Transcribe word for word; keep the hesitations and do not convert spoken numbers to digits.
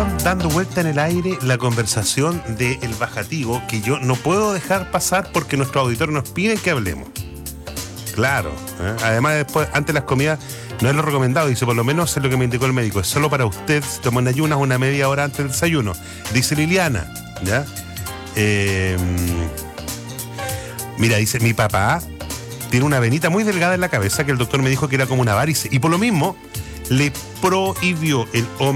quedaron dando vuelta en el aire la conversación del bajativo que yo no puedo dejar pasar porque nuestros auditores nos piden que hablemos. Claro, ¿eh? Además después, antes de las comidas, no es lo recomendado, dice, por lo menos es lo que me indicó el médico, es solo para usted, si toma en ayunas una media hora antes del desayuno, dice Liliana, ¿ya? Eh, mira, dice, mi papá tiene una venita muy delgada en la cabeza que el doctor me dijo que era como una varice, y por lo mismo le prohibió el